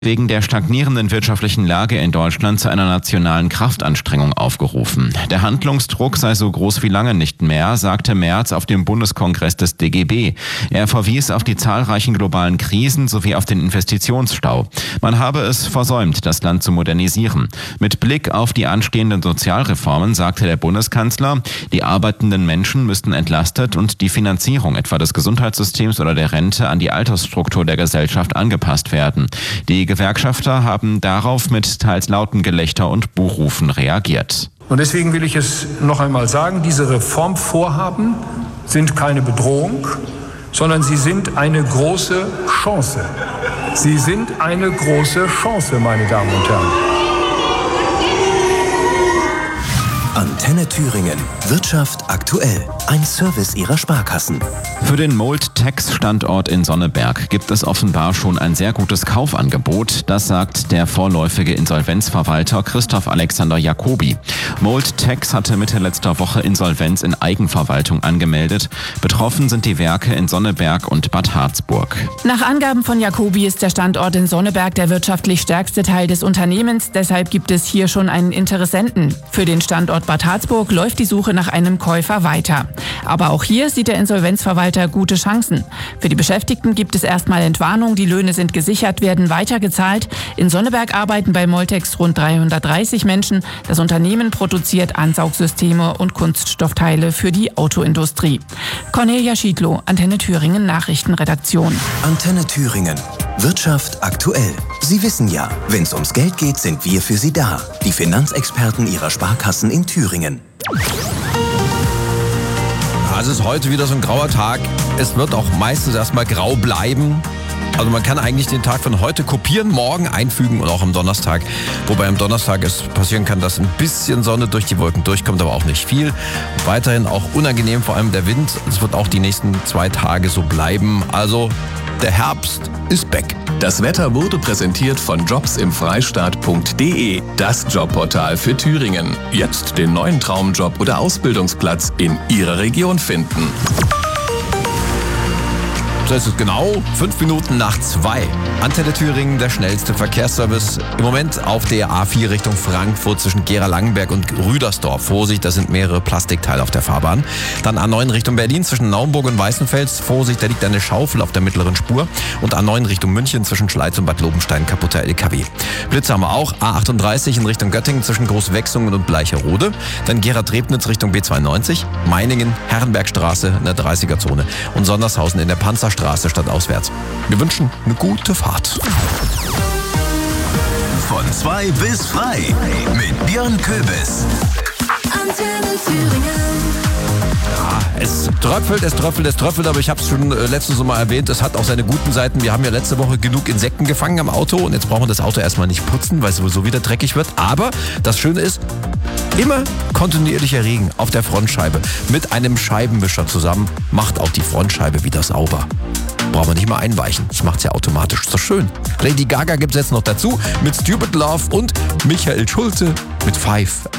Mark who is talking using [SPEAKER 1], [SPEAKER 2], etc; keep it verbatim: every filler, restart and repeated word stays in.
[SPEAKER 1] wegen der stagnierenden wirtschaftlichen Lage in Deutschland zu einer nationalen Kraftanstrengung aufgerufen. Der Handlungsdruck sei so groß wie lange nicht mehr, sagte Merz auf dem Bundeskongress des D G B. Er verwies auf die zahlreichen globalen Krisen sowie auf den Investitionsstau. Man habe es versäumt, das Land zu modernisieren. Mit Blick auf die anstehenden Sozialreformen sagte der Bundeskanzler, die arbeitenden Menschen müssten entlastet und die Finanzierung etwa des Gesundheitssystems oder der Rente an die Altersstruktur der Gesellschaft angepasst werden. Die Gewerkschafter haben darauf mit teils lauten Gelächter und Buhrufen reagiert.
[SPEAKER 2] Und deswegen will ich es noch einmal sagen, diese Reformvorhaben sind keine Bedrohung, sondern sie sind eine große Chance. Sie sind eine große Chance, meine Damen und Herren.
[SPEAKER 3] Antenne Thüringen. Wirtschaft aktuell. Ein Service Ihrer Sparkassen.
[SPEAKER 1] Für den Mold-Tex-Standort in Sonneberg gibt es offenbar schon ein sehr gutes Kaufangebot. Das sagt der vorläufige Insolvenzverwalter Christoph Alexander Jacobi. Mold-Tex hatte Mitte letzter Woche Insolvenz in Eigenverwaltung angemeldet. Betroffen sind die Werke in Sonneberg und Bad Harzburg.
[SPEAKER 4] Nach Angaben von Jacobi ist der Standort in Sonneberg der wirtschaftlich stärkste Teil des Unternehmens. Deshalb gibt es hier schon einen Interessenten. Für den Standort Bad Harzburg läuft die Suche nach einem Käufer weiter. Aber auch hier sieht der Insolvenzverwalter gute Chancen. Für die Beschäftigten gibt es erstmal Entwarnung, die Löhne sind gesichert, werden weitergezahlt. In Sonneberg arbeiten bei Moltex rund dreihundertdreißig Menschen. Das Unternehmen produziert Ansaugsysteme und Kunststoffteile für die Autoindustrie. Cornelia Schiedlow, Antenne Thüringen Nachrichtenredaktion.
[SPEAKER 3] Antenne Thüringen. Wirtschaft aktuell. Sie wissen ja, wenn es ums Geld geht, sind wir für Sie da. Die Finanzexperten Ihrer Sparkassen in Thüringen.
[SPEAKER 5] Es ist heute wieder so ein grauer Tag. Es wird auch meistens erstmal grau bleiben. Also man kann eigentlich den Tag von heute kopieren, morgen einfügen und auch am Donnerstag. Wobei am Donnerstag es passieren kann, dass ein bisschen Sonne durch die Wolken durchkommt, aber auch nicht viel. Weiterhin auch unangenehm, vor allem der Wind. Es wird auch die nächsten zwei Tage so bleiben. Also der Herbst ist back.
[SPEAKER 6] Das Wetter wurde präsentiert von jobs im freistaat punkt de, das Jobportal für Thüringen. Jetzt den neuen Traumjob oder Ausbildungsplatz in Ihrer Region finden.
[SPEAKER 5] So ist es genau fünf Minuten nach zwei. Antenne Thüringen, der schnellste Verkehrsservice. Im Moment auf der A vier Richtung Frankfurt zwischen Gera-Langenberg und Rüdersdorf. Vorsicht, da sind mehrere Plastikteile auf der Fahrbahn. Dann A neun Richtung Berlin zwischen Naumburg und Weißenfels. Vorsicht, da liegt eine Schaufel auf der mittleren Spur. Und A neun Richtung München zwischen Schleiz und Bad Lobenstein, kaputter L K W. Blitze haben wir auch. A achtunddreißig in Richtung Göttingen zwischen Großwechsungen und Bleicherode. Dann Gera-Trebnitz Richtung B zweiundneunzig. Meiningen, Herrenbergstraße in der dreißiger-Zone. Und Sondershausen in der Panzerstraße. Straße stadtauswärts. Wir wünschen eine gute Fahrt.
[SPEAKER 3] Von zwei bis frei mit Björn Köbis.
[SPEAKER 7] Antenne Thüringen.
[SPEAKER 5] Es tröpfelt, es tröpfelt, es tröpfelt, aber ich habe es schon äh, letztens so mal erwähnt, es hat auch seine guten Seiten. Wir haben ja letzte Woche genug Insekten gefangen am Auto und jetzt brauchen wir das Auto erstmal nicht putzen, weil es sowieso wieder dreckig wird. Aber das Schöne ist, immer kontinuierlicher Regen auf der Frontscheibe mit einem Scheibenwischer zusammen macht auch die Frontscheibe wieder sauber. Brauchen wir nicht mal einweichen, das macht's ja automatisch so schön. Lady Gaga gibt's jetzt noch dazu mit Stupid Love und Michael Schulze mit Five